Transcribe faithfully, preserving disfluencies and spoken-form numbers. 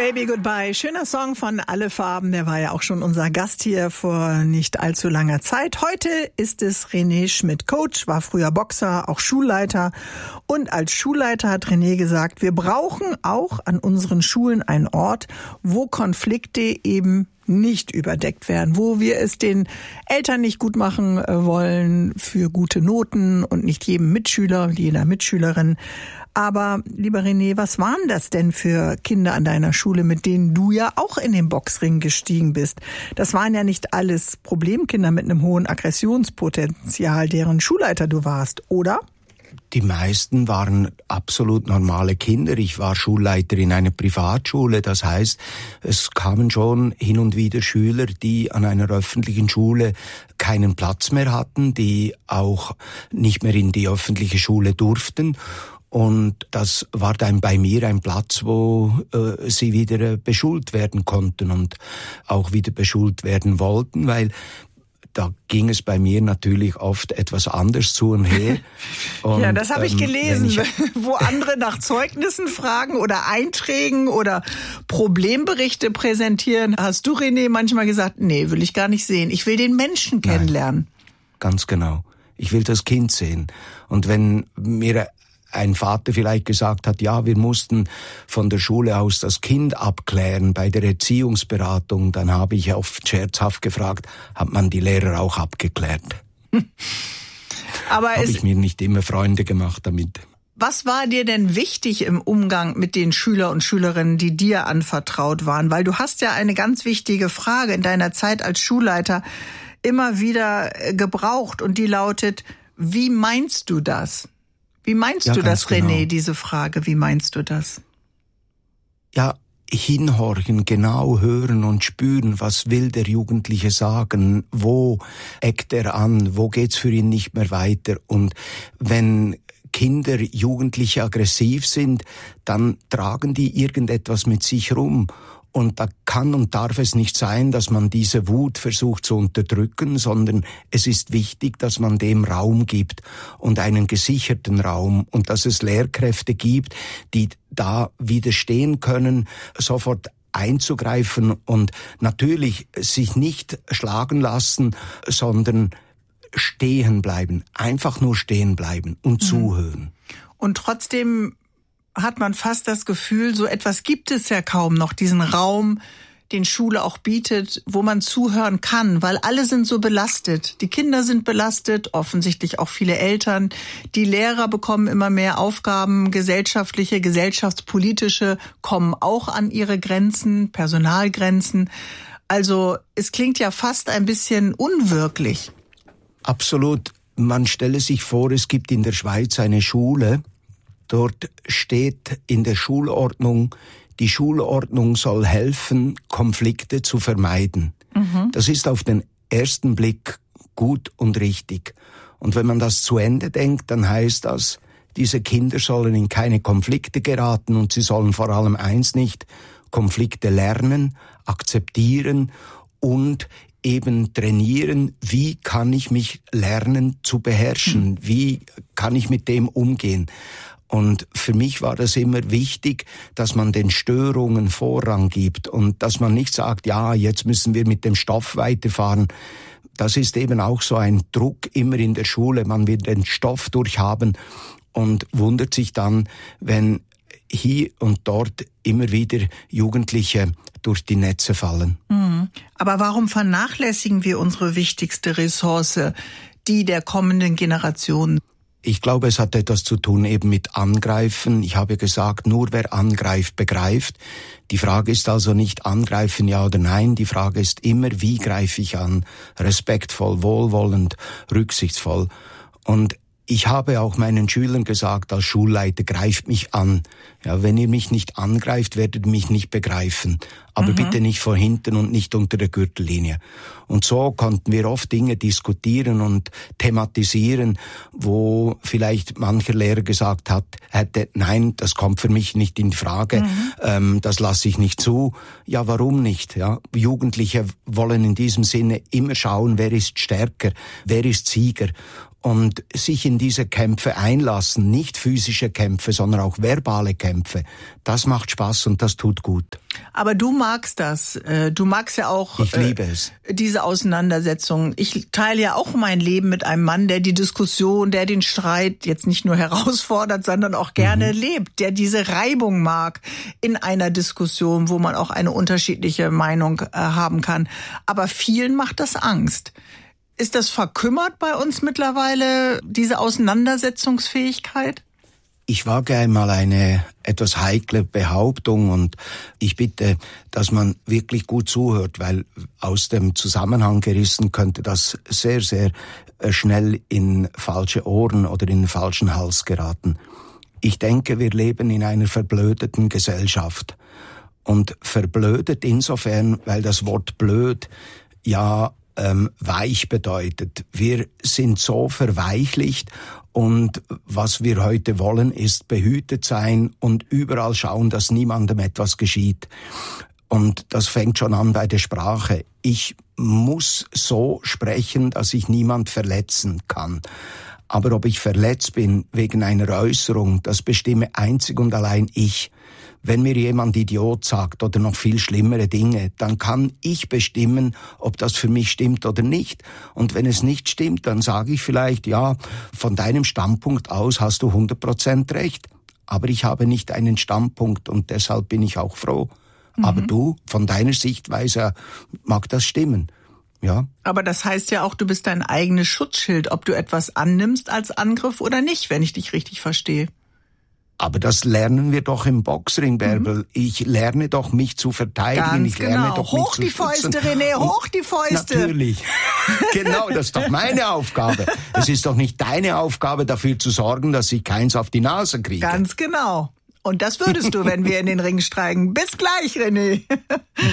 Baby Goodbye, schöner Song von Alle Farben, der war ja auch schon unser Gast hier vor nicht allzu langer Zeit. Heute ist es René Schmidt, Coach, war früher Boxer, auch Schulleiter. Und als Schulleiter hat René gesagt, wir brauchen auch an unseren Schulen einen Ort, wo Konflikte eben nicht überdeckt werden, wo wir es den Eltern nicht gut machen wollen für gute Noten und nicht jedem Mitschüler, jeder Mitschülerin. Aber, lieber René, was waren das denn für Kinder an deiner Schule, mit denen du ja auch in den Boxring gestiegen bist? Das waren ja nicht alles Problemkinder mit einem hohen Aggressionspotenzial, deren Schulleiter du warst, oder? Die meisten waren absolut normale Kinder. Ich war Schulleiter in einer Privatschule. Das heißt, es kamen schon hin und wieder Schüler, die an einer öffentlichen Schule keinen Platz mehr hatten, die auch nicht mehr in die öffentliche Schule durften. Und das war dann bei mir ein Platz, wo äh, sie wieder äh, beschult werden konnten und auch wieder beschult werden wollten, weil da ging es bei mir natürlich oft etwas anders zu und her. Und, ja, das habe ich gelesen, ich, wo andere nach Zeugnissen fragen oder Einträgen oder Problemberichte präsentieren. Hast du, René, manchmal gesagt, nee, will ich gar nicht sehen. Ich will den Menschen kennenlernen. Nein, ganz genau. Ich will das Kind sehen. Und wenn mir ein Vater vielleicht gesagt hat, ja, wir mussten von der Schule aus das Kind abklären bei der Erziehungsberatung, dann habe ich oft scherzhaft gefragt, hat man die Lehrer auch abgeklärt? Aber habe ich mir nicht immer Freunde gemacht damit. Was war dir denn wichtig im Umgang mit den Schüler und Schülerinnen, die dir anvertraut waren? Weil du hast ja eine ganz wichtige Frage in deiner Zeit als Schulleiter immer wieder gebraucht und die lautet, wie meinst du das? Wie meinst ja, du das, René, genau. diese Frage? Wie meinst du das? Ja, hinhorchen, genau hören und spüren, was will der Jugendliche sagen, wo eckt er an, wo geht's für ihn nicht mehr weiter. Und wenn Kinder, Jugendliche aggressiv sind, dann tragen die irgendetwas mit sich rum. Und da kann und darf es nicht sein, dass man diese Wut versucht zu unterdrücken, sondern es ist wichtig, dass man dem Raum gibt und einen gesicherten Raum und dass es Lehrkräfte gibt, die da widerstehen können, sofort einzugreifen und natürlich sich nicht schlagen lassen, sondern stehen bleiben, einfach nur stehen bleiben und mhm. zuhören. Und trotzdem hat man fast das Gefühl, so etwas gibt es ja kaum noch, diesen Raum, den Schule auch bietet, wo man zuhören kann, weil alle sind so belastet. Die Kinder sind belastet, offensichtlich auch viele Eltern. Die Lehrer bekommen immer mehr Aufgaben, gesellschaftliche, gesellschaftspolitische, kommen auch an ihre Grenzen, Personalgrenzen. Also es klingt ja fast ein bisschen unwirklich. Absolut. Man stelle sich vor, es gibt in der Schweiz eine Schule. Dort steht in der Schulordnung, die Schulordnung soll helfen, Konflikte zu vermeiden. Mhm. Das ist auf den ersten Blick gut und richtig. Und wenn man das zu Ende denkt, dann heißt das, diese Kinder sollen in keine Konflikte geraten und sie sollen vor allem eins nicht, Konflikte lernen, akzeptieren und eben trainieren, wie kann ich mich lernen zu beherrschen, mhm. wie kann ich mit dem umgehen. Und für mich war das immer wichtig, dass man den Störungen Vorrang gibt und dass man nicht sagt, ja, jetzt müssen wir mit dem Stoff weiterfahren. Das ist eben auch so ein Druck immer in der Schule. Man will den Stoff durchhaben und wundert sich dann, wenn hier und dort immer wieder Jugendliche durch die Netze fallen. Mhm. Aber warum vernachlässigen wir unsere wichtigste Ressource, die der kommenden Generation? Ich glaube, es hat etwas zu tun eben mit Angreifen. Ich habe gesagt, nur wer angreift, begreift. Die Frage ist also nicht angreifen, ja oder nein. Die Frage ist immer, wie greife ich an? Respektvoll, wohlwollend, rücksichtsvoll. Und ich habe auch meinen Schülern gesagt, als Schulleiter, greift mich an. Ja, wenn ihr mich nicht angreift, werdet ihr mich nicht begreifen. Aber mhm. bitte nicht von hinten und nicht unter der Gürtellinie. Und so konnten wir oft Dinge diskutieren und thematisieren, wo vielleicht mancher Lehrer gesagt hat, hätte, nein, das kommt für mich nicht in Frage, mhm. ähm, das lasse ich nicht zu. Ja, warum nicht? Ja, Jugendliche wollen in diesem Sinne immer schauen, wer ist stärker, wer ist Sieger. und sich in diese Kämpfe einlassen, nicht physische Kämpfe, sondern auch verbale Kämpfe, das macht Spaß und das tut gut. Aber du magst das. Du magst ja auch ich liebe es. diese Auseinandersetzung. Ich teile ja auch mein Leben mit einem Mann, der die Diskussion, der den Streit jetzt nicht nur herausfordert, sondern auch gerne mhm. lebt, der diese Reibung mag in einer Diskussion, wo man auch eine unterschiedliche Meinung äh, haben kann. Aber vielen macht das Angst. Ist das verkümmert bei uns mittlerweile, diese Auseinandersetzungsfähigkeit? Ich wage einmal eine etwas heikle Behauptung und ich bitte, dass man wirklich gut zuhört, weil aus dem Zusammenhang gerissen könnte das sehr, sehr schnell in falsche Ohren oder in den falschen Hals geraten. Ich denke, wir leben in einer verblödeten Gesellschaft. Und verblödet insofern, weil das Wort blöd ja ähm, weich bedeutet. Wir sind so verweichlicht und was wir heute wollen, ist behütet sein und überall schauen, dass niemandem etwas geschieht. Und das fängt schon an bei der Sprache. Ich muss so sprechen, dass ich niemand verletzen kann. Aber ob ich verletzt bin wegen einer Äußerung, das bestimme einzig und allein ich. Wenn mir jemand Idiot sagt oder noch viel schlimmere Dinge, dann kann ich bestimmen, ob das für mich stimmt oder nicht. Und wenn es nicht stimmt, dann sage ich vielleicht, ja, von deinem Standpunkt aus hast du hundert Prozent recht. Aber ich habe nicht einen Standpunkt und deshalb bin ich auch froh. Mhm. Aber du, von deiner Sichtweise mag das stimmen. Ja. Aber das heißt ja auch, du bist dein eigenes Schutzschild, ob du etwas annimmst als Angriff oder nicht, wenn ich dich richtig verstehe. Aber das lernen wir doch im Boxring, Bärbel. Mhm. Ich lerne doch, mich zu verteidigen. Ganz ich lerne genau. doch, hoch mich die zu schützen. Fäuste, René, hoch die Fäuste. Natürlich. Genau, das ist doch meine Aufgabe. Es ist doch nicht deine Aufgabe, dafür zu sorgen, dass ich keins auf die Nase kriege. Ganz genau. Und das würdest du, wenn wir in den Ring steigen. Bis gleich, René.